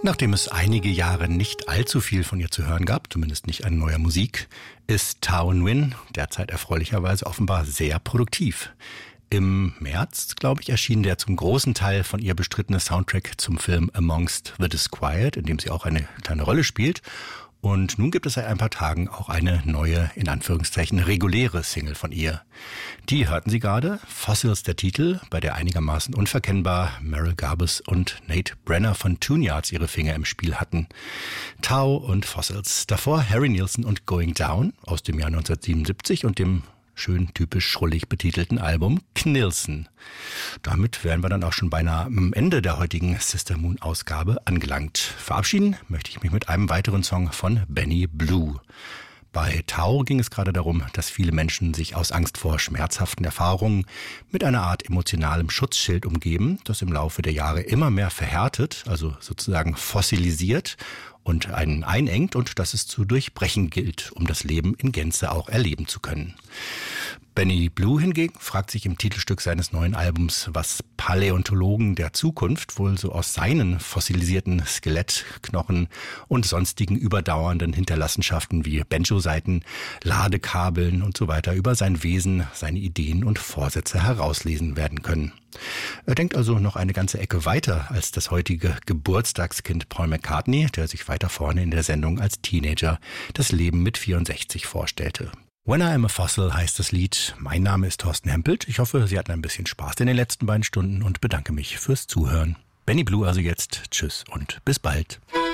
Nachdem es einige Jahre nicht allzu viel von ihr zu hören gab, zumindest nicht an neuer Musik, ist Thao Nguyen derzeit erfreulicherweise offenbar sehr produktiv. Im März, glaube ich, erschien der zum großen Teil von ihr bestrittene Soundtrack zum Film Amongst the Disquiet, in dem sie auch eine kleine Rolle spielt. Und nun gibt es seit ein paar Tagen auch eine neue, in Anführungszeichen, reguläre Single von ihr. Die hörten Sie gerade, Fossils der Titel, bei der einigermaßen unverkennbar Merrill Garbus und Nate Brenner von Tune-Yards ihre Finger im Spiel hatten. Thao und Fossils. Davor Harry Nilsson und Going Down aus dem Jahr 1977 und dem schön typisch schrullig betitelten Album Knilson. Damit wären wir dann auch schon beinahe am Ende der heutigen Sister Moon Ausgabe angelangt. Verabschieden möchte ich mich mit einem weiteren Song von Benny Blue. Bei Thao ging es gerade darum, dass viele Menschen sich aus Angst vor schmerzhaften Erfahrungen mit einer Art emotionalem Schutzschild umgeben, das im Laufe der Jahre immer mehr verhärtet, also sozusagen fossilisiert und einen einengt und das es zu durchbrechen gilt, um das Leben in Gänze auch erleben zu können. Benny Blue hingegen fragt sich im Titelstück seines neuen Albums, was Paläontologen der Zukunft wohl so aus seinen fossilisierten Skelettknochen und sonstigen überdauernden Hinterlassenschaften wie Banjo-Saiten, Ladekabeln und so weiter über sein Wesen, seine Ideen und Vorsätze herauslesen werden können. Er denkt also noch eine ganze Ecke weiter als das heutige Geburtstagskind Paul McCartney, der sich weiter vorne in der Sendung als Teenager das Leben mit 64 vorstellte. When I Am a Fossil heißt das Lied. Mein Name ist Thorsten Hempelt. Ich hoffe, Sie hatten ein bisschen Spaß in den letzten beiden Stunden und bedanke mich fürs Zuhören. Benny Blue also jetzt. Tschüss und bis bald.